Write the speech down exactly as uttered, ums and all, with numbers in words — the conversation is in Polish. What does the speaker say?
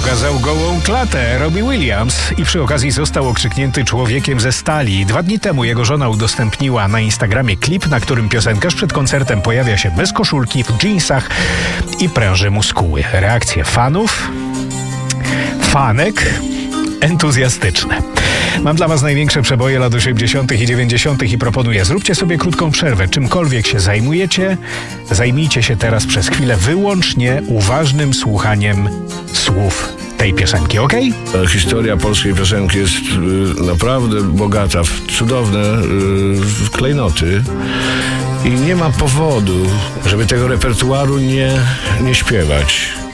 pokazał gołą klatę Robbie Williams i przy okazji został okrzyknięty człowiekiem ze stali. Dwa dni temu jego żona udostępniła na Instagramie klip, na którym piosenkarz przed koncertem pojawia się bez koszulki, w dżinsach i pręży muskuły. Reakcje fanów, fanek entuzjastyczne. Mam dla was największe przeboje lat osiemdziesiątych i dziewięćdziesiątych i proponuję, zróbcie sobie krótką przerwę. Czymkolwiek się zajmujecie, zajmijcie się teraz przez chwilę wyłącznie uważnym słuchaniem słów tej piosenki, ok? Historia polskiej piosenki jest y, naprawdę bogata w cudowne y, klejnoty i nie ma powodu, żeby tego repertuaru nie, nie śpiewać.